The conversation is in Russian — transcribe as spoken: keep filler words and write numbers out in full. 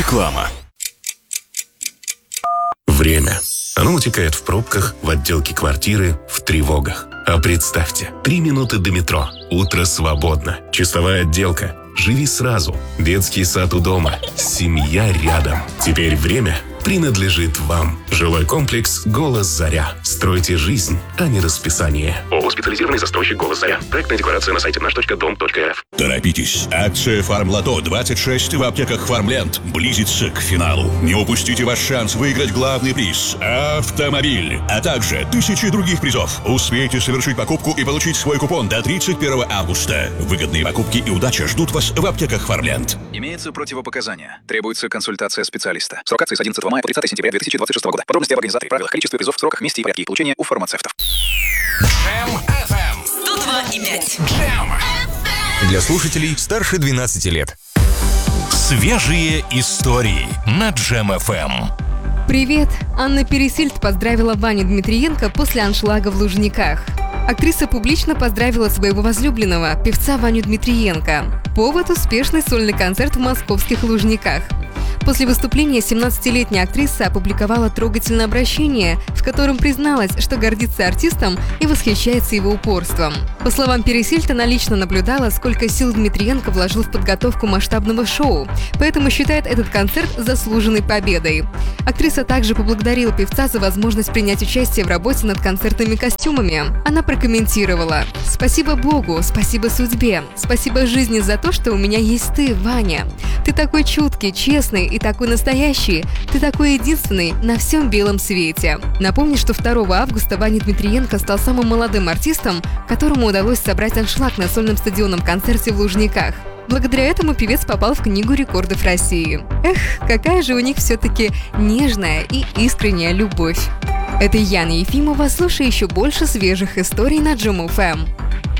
Реклама. Время. Оно утекает в пробках, в отделке квартиры, в тревогах. А представьте, три минуты до метро. Утро свободно. Чистовая отделка. Живи сразу. Детский сад у дома. Семья рядом. Теперь время принадлежит вам. Жилой комплекс «Голос Заря». Стройте жизнь, а не расписание. ООО «Специализированный застройщик «Голос Заря». Проектная декларация на сайте наш точка дом точка эр эф. Торопитесь. Акция «Фармлото двадцать шесть» в аптеках «Фармленд» близится к финалу. Не упустите ваш шанс выиграть главный приз – автомобиль, а также тысячи других призов. Успейте совершить покупку и получить свой купон до тридцать первого августа. Выгодные покупки и удача ждут вас в аптеках «Фармленд». Имеются противопоказания. Требуется консультация специалиста. Срок акции с одиннадцатого мая по тридцатое сентября две тысячи двадцать шестого года. Подробности об организаторе, правилах, количестве призов, сроках, месте и порядке их получения у фармацевтов. Джем эф эм сто два и пять. Джем. Для слушателей старше двенадцати лет. Свежие истории на Джем эф эм. Привет! Анна Пересильд поздравила Ваню Дмитриенко после аншлага в Лужниках. Актриса публично поздравила своего возлюбленного, певца Ваню Дмитриенко. Повод – успешный сольный концерт в московских Лужниках. После выступления семнадцатилетняя актриса опубликовала трогательное обращение, в котором призналась, что гордится артистом и восхищается его упорством. По словам Пересильд, она лично наблюдала, сколько сил Дмитриенко вложил в подготовку масштабного шоу, поэтому считает этот концерт заслуженной победой. Актриса также поблагодарила певца за возможность принять участие в работе над концертными костюмами. Она прокомментировала: «Спасибо Богу, спасибо судьбе, спасибо жизни за то, что у меня есть ты, Ваня. Ты такой чуткий, честный и такой настоящий. Ты такой единственный на всем белом свете». Напомню, что второго августа Ваня Дмитриенко стал самым молодым артистом, которому удалось собрать аншлаг на сольном стадионном концерте в Лужниках. Благодаря этому певец попал в Книгу рекордов России. Эх, какая же у них все-таки нежная и искренняя любовь. Это Яна Ефимова. Слушай еще больше свежих историй на Джем эф эм.